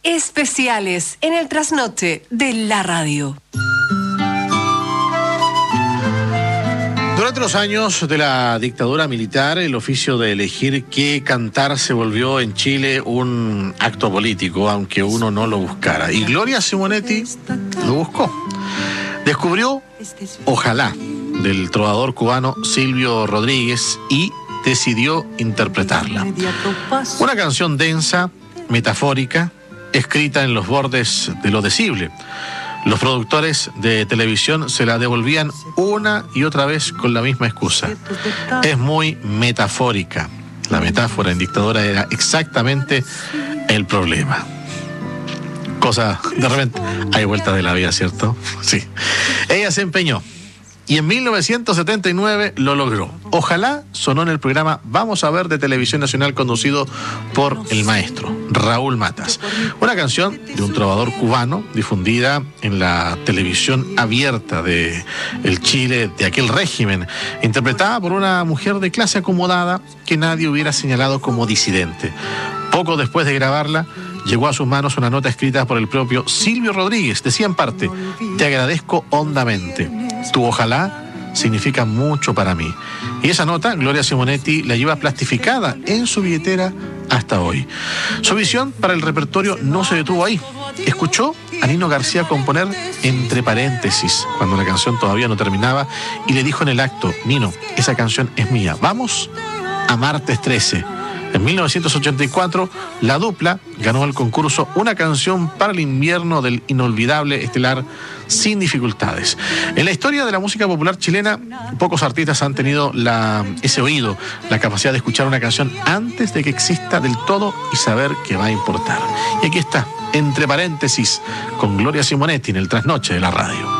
especiales en el trasnoche de la radio. Durante los años de la dictadura militar, el oficio de elegir qué cantar se volvió en Chile un acto político, aunque uno no lo buscara. Y Gloria Simonetti lo buscó. Descubrió Ojalá, del trovador cubano Silvio Rodríguez, y decidió interpretarla. Una canción densa, metafórica, escrita en los bordes de lo decible. Los productores de televisión se la devolvían una y otra vez con la misma excusa. Es muy metafórica. La metáfora en dictadura era exactamente el problema. Cosa, de repente, hay vueltas de la vida, ¿cierto? Sí. Ella se empeñó. Y en 1979 lo logró. Ojalá sonó en el programa Vamos a ver de Televisión Nacional, conducido por el maestro Raúl Matas. Una canción de un trovador cubano difundida en la televisión abierta de el Chile de aquel régimen, interpretada por una mujer de clase acomodada que nadie hubiera señalado como disidente. Poco después de grabarla, llegó a sus manos una nota escrita por el propio Silvio Rodríguez. Decía en parte: te agradezco hondamente. Tu ojalá significa mucho para mí. Y esa nota, Gloria Simonetti la lleva plastificada en su billetera hasta hoy. Su visión para el repertorio no se detuvo ahí. Escuchó a Nino García componer entre paréntesis, cuando la canción todavía no terminaba, y le dijo en el acto: Nino, esa canción es mía. Vamos a Martes 13. En 1984, la dupla ganó el concurso Una canción para el invierno del inolvidable estelar Sin dificultades. En la historia de la música popular chilena, pocos artistas han tenido ese oído, la capacidad de escuchar una canción antes de que exista del todo y saber que va a importar. Y aquí está, entre paréntesis, con Gloria Simonetti en el trasnoche de la radio.